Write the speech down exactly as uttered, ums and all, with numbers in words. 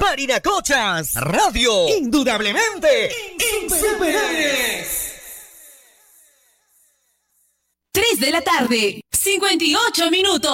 Parinacochas Radio, indudablemente insuperables. tres de la tarde, cincuenta y ocho minutos.